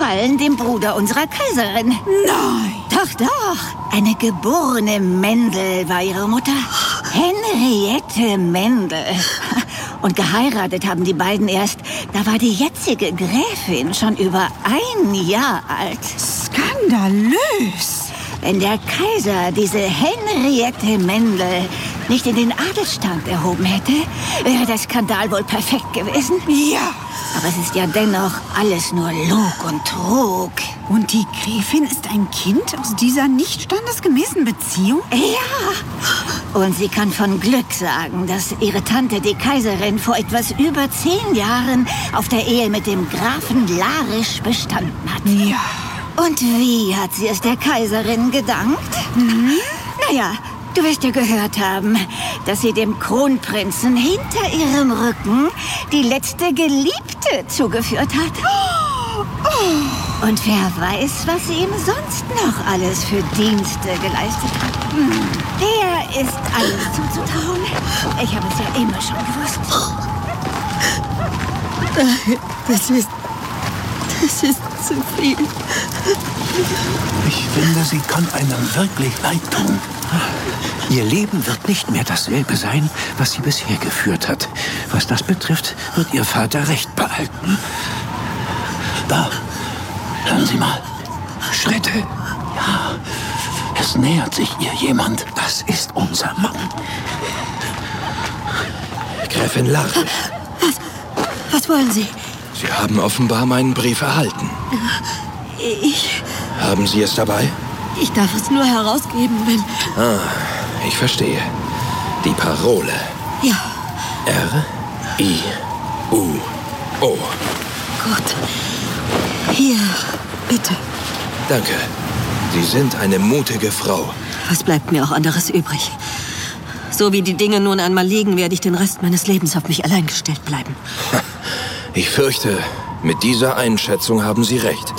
gefallen dem Bruder unserer Kaiserin. Nein! Doch. Eine geborene Mendel war ihre Mutter. Henriette Mendel. Und geheiratet haben die beiden erst, da war die jetzige Gräfin schon über 1 Jahr alt. Skandalös! Wenn der Kaiser diese Henriette Mendel nicht in den Adelsstand erhoben hätte, wäre der Skandal wohl perfekt gewesen. Ja! Aber es ist ja dennoch alles nur Lug und Trug. Und die Gräfin ist ein Kind aus dieser nicht standesgemäßen Beziehung? Ja. Und sie kann von Glück sagen, dass ihre Tante, die Kaiserin, vor etwas über 10 Jahren auf der Ehe mit dem Grafen Larisch bestanden hat. Ja. Und wie hat sie es der Kaiserin gedankt? Naja, du wirst ja gehört haben, dass sie dem Kronprinzen hinter ihrem Rücken die letzte Geliebte zugeführt hat. Und wer weiß, was sie ihm sonst noch alles für Dienste geleistet hat. Der ist alles zuzutrauen. Ich habe es ja immer schon gewusst. Das ist zu viel. Ich finde, sie kann einem wirklich leid tun. Ihr Leben wird nicht mehr dasselbe sein, was sie bisher geführt hat. Was das betrifft, wird ihr Vater Recht behalten. Da, hören Sie mal. Schritte. Ja, es nähert sich ihr jemand. Das ist unser Mann. Gräfin Larisch. Was wollen Sie? Sie haben offenbar meinen Brief erhalten. Haben Sie es dabei? Ich darf es nur herausgeben, wenn... Ich verstehe. Die Parole. Ja. R-I-U-O. Gut. Hier, bitte. Danke. Sie sind eine mutige Frau. Was bleibt mir auch anderes übrig? So wie die Dinge nun einmal liegen, werde ich den Rest meines Lebens auf mich allein gestellt bleiben. Ich fürchte, mit dieser Einschätzung haben Sie recht.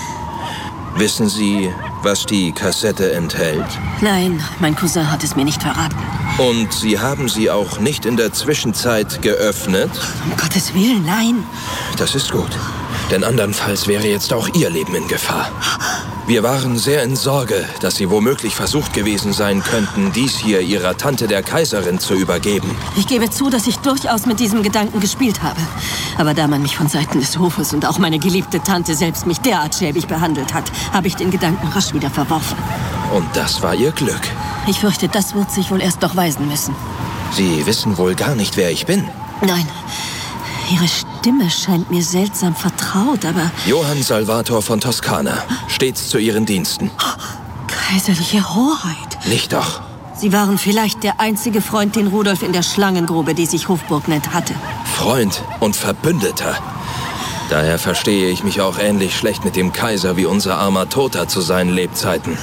Wissen Sie, was die Kassette enthält? Nein, mein Cousin hat es mir nicht verraten. Und Sie haben sie auch nicht in der Zwischenzeit geöffnet? Um Gottes Willen, nein. Das ist gut. Denn andernfalls wäre jetzt auch Ihr Leben in Gefahr. Wir waren sehr in Sorge, dass Sie womöglich versucht gewesen sein könnten, dies hier Ihrer Tante der Kaiserin zu übergeben. Ich gebe zu, dass ich durchaus mit diesem Gedanken gespielt habe. Aber da man mich von Seiten des Hofes und auch meine geliebte Tante selbst mich derart schäbig behandelt hat, habe ich den Gedanken rasch wieder verworfen. Und das war Ihr Glück. Ich fürchte, das wird sich wohl erst noch weisen müssen. Sie wissen wohl gar nicht, wer ich bin. Nein, Ihre Stimme scheint mir seltsam vertraut, aber... Johann Salvator von Toskana, stets zu Ihren Diensten. Kaiserliche Hoheit. Nicht doch. Sie waren vielleicht der einzige Freund, den Rudolf in der Schlangengrube, die sich Hofburg nennt, hatte. Freund und Verbündeter. Daher verstehe ich mich auch ähnlich schlecht mit dem Kaiser wie unser armer Toter zu seinen Lebzeiten.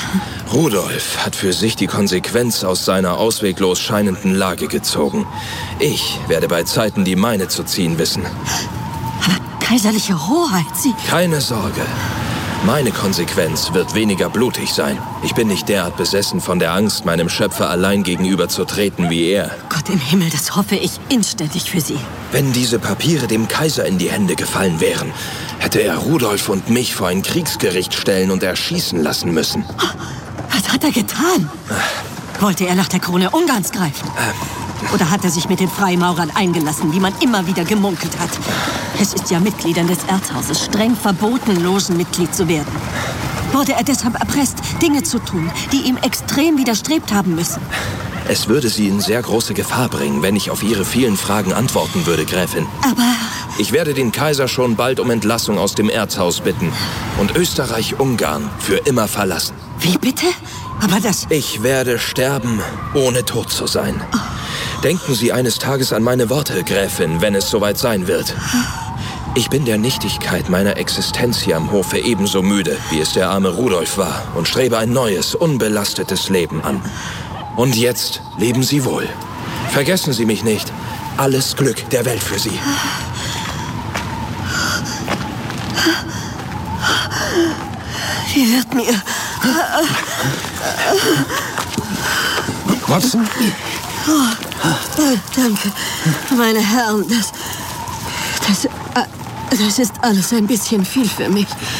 Rudolf hat für sich die Konsequenz aus seiner ausweglos scheinenden Lage gezogen. Ich werde bei Zeiten die meine zu ziehen wissen. Aber kaiserliche Hoheit, Sie... Keine Sorge. Meine Konsequenz wird weniger blutig sein. Ich bin nicht derart besessen von der Angst, meinem Schöpfer allein gegenüberzutreten wie er. Gott im Himmel, das hoffe ich inständig für Sie. Wenn diese Papiere dem Kaiser in die Hände gefallen wären, hätte er Rudolf und mich vor ein Kriegsgericht stellen und erschießen lassen müssen. Was hat er getan? Wollte er nach der Krone Ungarns greifen? Oder hat er sich mit den Freimaurern eingelassen, wie man immer wieder gemunkelt hat? Es ist ja Mitgliedern des Erzhauses streng verboten, Logenmitglied zu werden. Wurde er deshalb erpresst, Dinge zu tun, die ihm extrem widerstrebt haben müssen? Es würde Sie in sehr große Gefahr bringen, wenn ich auf Ihre vielen Fragen antworten würde, Gräfin. Aber... Ich werde den Kaiser schon bald um Entlassung aus dem Erzhaus bitten und Österreich-Ungarn für immer verlassen. Wie bitte? Aber das... Ich werde sterben, ohne tot zu sein. Denken Sie eines Tages an meine Worte, Gräfin, wenn es soweit sein wird. Ich bin der Nichtigkeit meiner Existenz hier am Hofe ebenso müde, wie es der arme Rudolf war, und strebe ein neues, unbelastetes Leben an. Und jetzt leben Sie wohl. Vergessen Sie mich nicht. Alles Glück der Welt für Sie. Wie wird mir... Watson? Danke, meine Herren, das ist alles ein bisschen viel für mich.